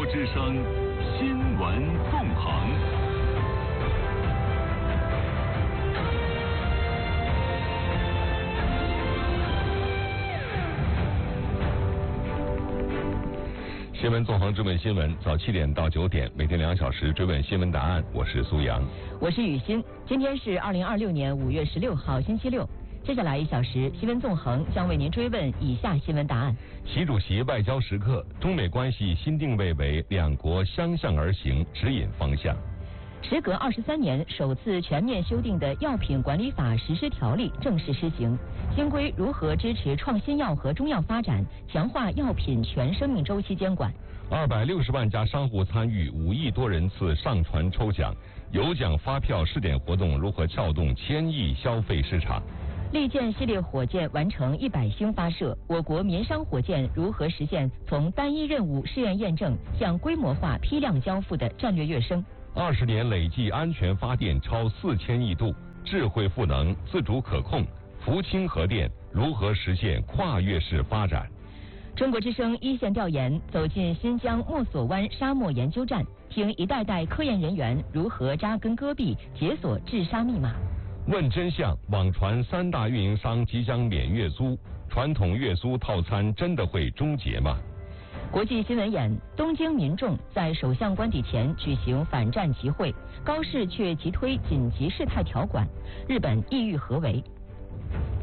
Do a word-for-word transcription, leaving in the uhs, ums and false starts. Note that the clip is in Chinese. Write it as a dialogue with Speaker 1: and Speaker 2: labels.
Speaker 1: 之声新闻纵横。新闻纵横追问新闻，早七点到九点，每天两小时追问新闻答案。我是苏阳，
Speaker 2: 我是雨欣。今天是二零二六年五月十六号，星期六。接下来一小时，新闻纵横将为您追问以下新闻答案：
Speaker 1: 习主席外交时刻，中美关系新定位为两国相向而行，指引方向。
Speaker 2: 时隔二十三年，首次全面修订的药品管理法实施条例正式施行。新规如何支持创新药和中药发展，强化药品全生命周期监管。
Speaker 1: 二百六十万家商户参与五亿多人次上传抽奖，有奖发票试点活动如何撬动千亿消费市场？
Speaker 2: 利剑系列火箭完成一百星发射，我国民商火箭如何实现从单一任务试验验证向规模化批量交付的战略跃升？
Speaker 1: 二十年累计安全发电超四千亿度，智慧赋能、自主可控，福清核电如何实现跨越式发展？
Speaker 2: 中国之声一线调研走进新疆莫索湾沙漠研究站，听一代代科研人员如何扎根戈壁，解锁治沙密码。
Speaker 1: 问真相，网传三大运营商即将免月租，传统月租套餐真的会终结吗？
Speaker 2: 国际新闻眼，东京民众在首相官邸前举行反战集会，高市却急推紧急事态条款，日本意欲何为？